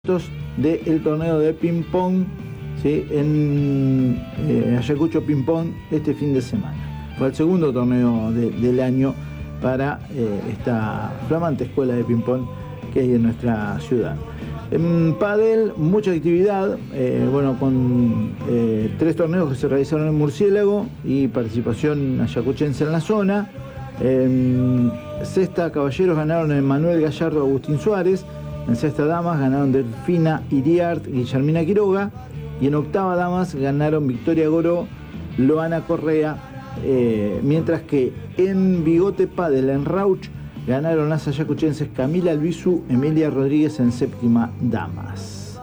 del torneo de ping-pong, ¿sí? En Ayacucho Ping-Pong este fin de semana. Fue el segundo torneo del año para esta flamante escuela de ping-pong que hay en nuestra ciudad. En pádel, mucha actividad, con 3 torneos que se realizaron en Murciélago y participación ayacuchense en la zona. En cesta, caballeros ganaron en Manuel Gallardo, Agustín Suárez. En sexta damas ganaron Delfina Iriart, Guillermina Quiroga. Y en octava damas ganaron Victoria Goró, Loana Correa. Mientras que en bigote pádel, en Rauch, ganaron las ayacuchenses Camila Albizu, Emilia Rodríguez en séptima damas.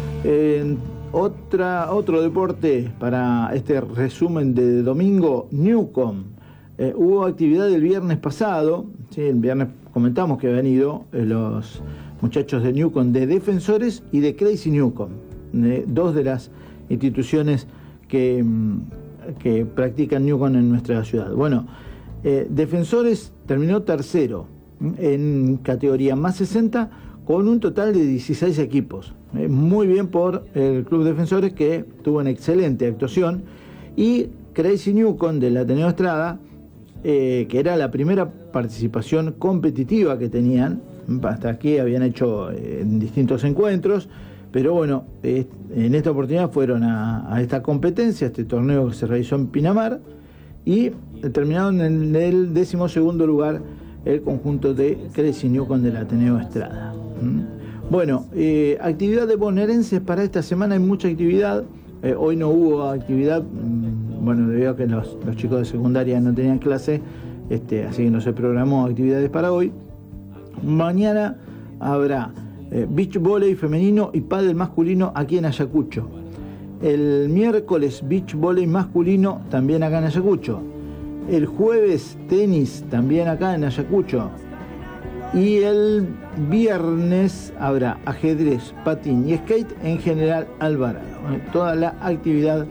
Otro deporte para este resumen de domingo, Newcom. Hubo actividad el viernes pasado, ¿sí? El viernes comentamos que habían ido los muchachos de Newcom, de Defensores y de Crazy Newcom, dos de las instituciones que practican Newcom en nuestra ciudad. Bueno, Defensores terminó tercero en categoría más 60 con un total de 16 equipos. Muy bien por el Club Defensores, que tuvo una excelente actuación. Y Crazy Newcom del Ateneo Estrada, que era la primera participación competitiva que tenían. Hasta aquí habían hecho distintos encuentros, pero bueno, en esta oportunidad fueron a esta competencia, a este torneo que se realizó en Pinamar, y terminaron en el 12º lugar el conjunto de Crazy Newcom del Ateneo Estrada. Bueno, actividad de bonaerenses para esta semana, hay mucha actividad. Hoy no hubo actividad, debido a que los chicos de secundaria no tenían clase, así que no se programó actividades para hoy. Mañana habrá beach volley femenino y pádel masculino aquí en Ayacucho. El miércoles beach volley masculino también acá en Ayacucho. El jueves tenis también acá en Ayacucho. Y el viernes habrá ajedrez, patín y skate en General Alvarado. Toda la actividad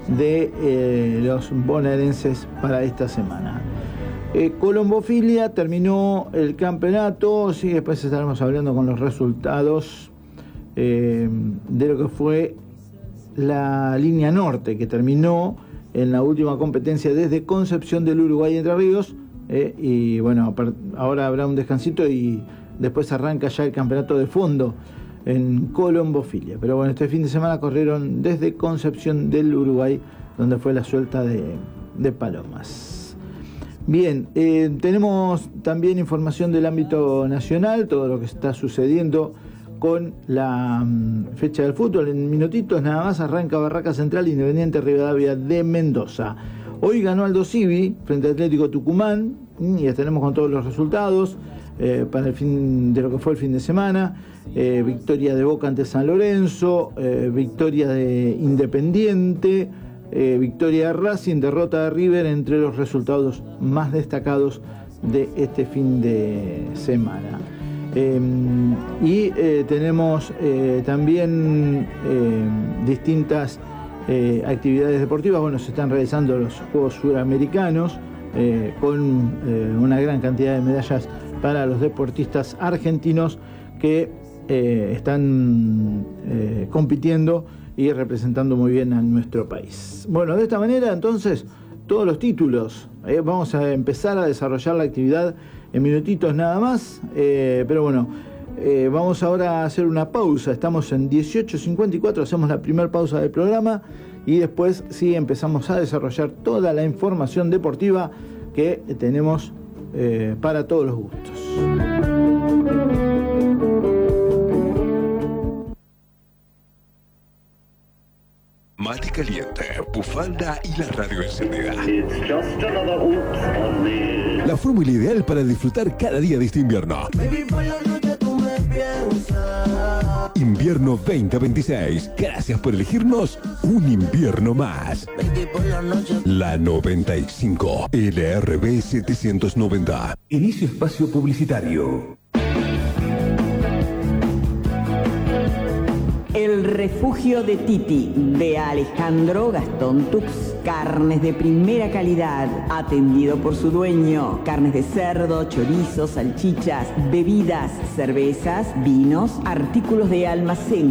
de los bonaerenses para esta semana. Colombofilia terminó el campeonato, sí, después estaremos hablando con los resultados de lo que fue la línea norte, que terminó en la última competencia desde Concepción del Uruguay, Entre Ríos, y bueno, ahora habrá un descansito y después arranca ya el campeonato de fondo en Colombofilia. Pero bueno, este fin de semana corrieron desde Concepción del Uruguay, donde fue la suelta de palomas. Bien, tenemos también información del ámbito nacional, todo lo que está sucediendo con la fecha del fútbol. En minutitos nada más arranca Barraca Central, Independiente Rivadavia de Mendoza. Hoy ganó Aldo Civi frente al Atlético Tucumán, y ya tenemos con todos los resultados para el fin de lo que fue el fin de semana. Victoria de Boca ante San Lorenzo, victoria de Independiente, victoria de Racing, derrota de River, entre los resultados más destacados de este fin de semana. Tenemos también distintas actividades deportivas. Bueno, se están realizando los Juegos Suramericanos con una gran cantidad de medallas para los deportistas argentinos que están compitiendo y representando muy bien a nuestro país. Bueno, de esta manera entonces todos los títulos. Vamos a empezar a desarrollar la actividad en minutitos nada más, pero bueno, vamos ahora a hacer una pausa. Estamos en 18:54, hacemos la primera pausa del programa y después sí empezamos a desarrollar toda la información deportiva que tenemos para todos los gustos. Mate caliente, bufanda y la radio encendida. La fórmula ideal para disfrutar cada día de este invierno. Invierno 2026. Gracias por elegirnos un invierno más. La 95, LRB 790. Inicio espacio publicitario. El refugio de Titi, de Alejandro Gastón Tux. Carnes de primera calidad, atendido por su dueño. Carnes de cerdo, chorizos, salchichas, bebidas, cervezas, vinos, artículos de almacén.